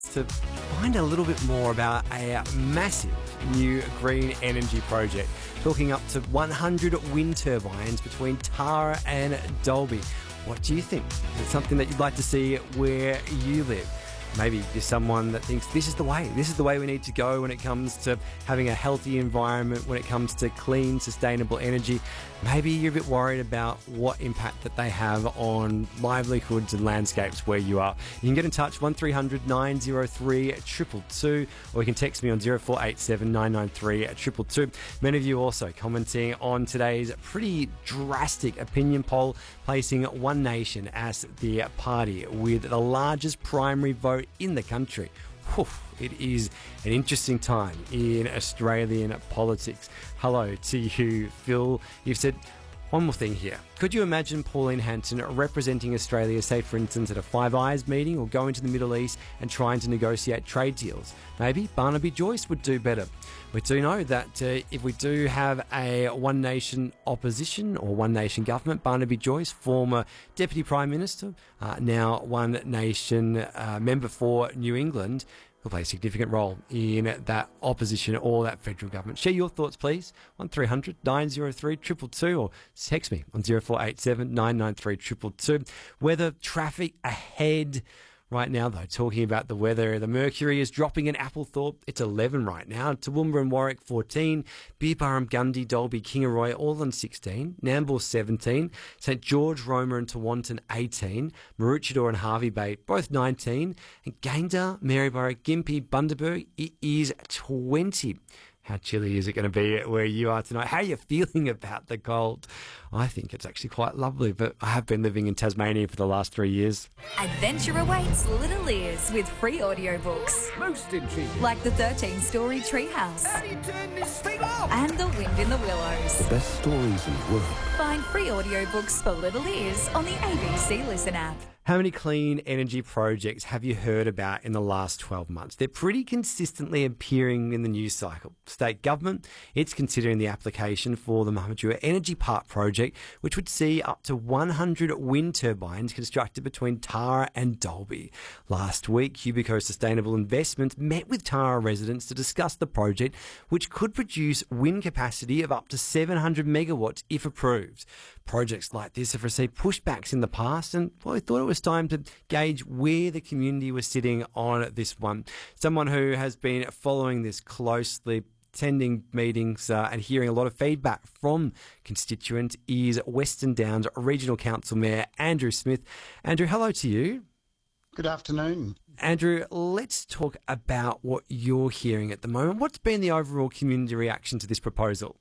to find a little bit more about a massive new green energy project, talking up to 100 wind turbines between Tara and Dalby. What do you think? Is it something that you'd like to see where you live? Maybe you're someone that thinks this is the way we need to go when it comes to having a healthy environment, when it comes to clean, sustainable energy. Maybe you're a bit worried about what impact that they have on livelihoods and landscapes where you are. You can get in touch, 1300 903 222, or you can text me on 0487 993 222. Many of you also commenting on today's pretty drastic opinion poll, placing One Nation as the party with the largest primary vote in the country. Whew, it is an interesting time in Australian politics. Hello to you, Phil. You've said one more thing here. Could you imagine Pauline Hanson representing Australia, say for instance at a Five Eyes meeting, or going to the Middle East and trying to negotiate trade deals? Maybe Barnaby Joyce would do better. We do know that if we do have a One Nation opposition or One Nation government, Barnaby Joyce, former Deputy Prime Minister, now One Nation member for New England, will play a significant role in that opposition or that federal government. Share your thoughts, please. 1300 903 222, or text me on 0487 993 222. Weather, traffic ahead. Right now, though, talking about the weather, the mercury is dropping in Applethorpe. It's 11 right now. Toowoomba and Warwick, 14. Beerburrum, Gundy, Dalby, Kingaroy, all on 16. Nambour, 17. St George, Roma and Tewantin, 18. Maroochydore and Hervey Bay, both 19. And Gayndah, Maryborough, Gympie, Bundaberg, it is 20. How chilly is it going to be where you are tonight? How are you feeling about the cold? I think it's actually quite lovely, but I have been living in Tasmania for the last 3 years. Adventure awaits little ears with free audiobooks. Most intriguing. Like the 13-story Treehouse. How do you turn this thing off? And The Wind in the Willows. The best stories in the world. Find free audiobooks for little ears on the ABC Listen app. How many clean energy projects have you heard about in the last 12 months? They're pretty consistently appearing in the news cycle. State government, it's considering the application for the Mamadura Energy Park project, which would see up to 100 wind turbines constructed between Tara and Dalby. Last week, Cubico Sustainable Investments met with Tara residents to discuss the project, which could produce wind capacity of up to 700 megawatts if approved. Projects like this have received pushbacks in the past, and well, we thought it was time to gauge where the community was sitting on this one. Someone who has been following this closely, attending meetings and hearing a lot of feedback from constituents is Western Downs Regional Council Mayor Andrew Smith. Andrew, hello to you. Good afternoon. Andrew, let's talk about what you're hearing at the moment. What's been the overall community reaction to this proposal?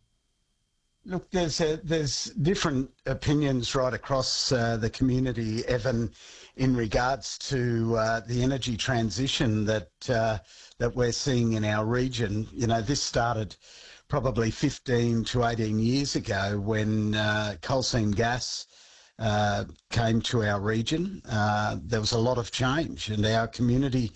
Look, there's different opinions right across the community, Evan, in regards to the energy transition that we're seeing in our region. You know, this started probably 15 to 18 years ago when coal seam gas came to our region. There was a lot of change, and our community,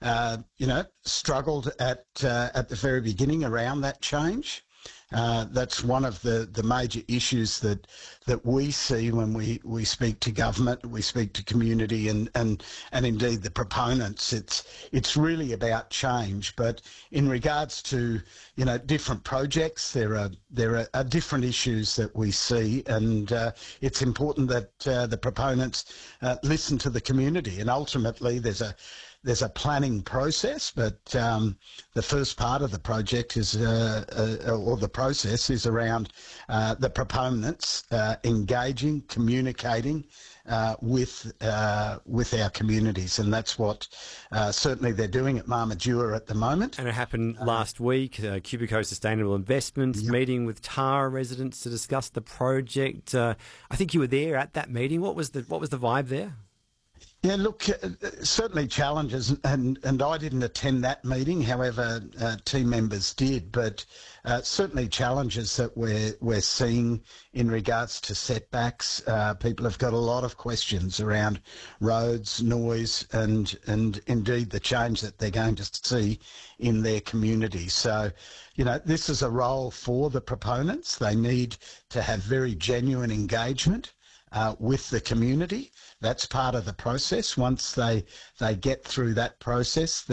struggled at the very beginning around that change. That's one of the major issues that we see when we speak to government, we speak to community, and indeed the proponents. It's really about change. But in regards to different projects, there are different issues that we see, and it's important that the proponents listen to the community. And ultimately, there's a planning process, but the first part of the project is, or the process is around the proponents engaging, communicating with our communities, and that's what certainly they're doing at Mamadura at the moment. And it happened last week. Cubico Sustainable Investments meeting with Tara residents to discuss the project. I think you were there at that meeting. What was the vibe there? Yeah, look, certainly challenges, and I didn't attend that meeting. However, team members did, but certainly challenges that we're seeing in regards to setbacks. People have got a lot of questions around roads, noise, and indeed the change that they're going to see in their community. So, this is a role for the proponents. They need to have very genuine engagement with the community. That's part of the process. Once they get through that process,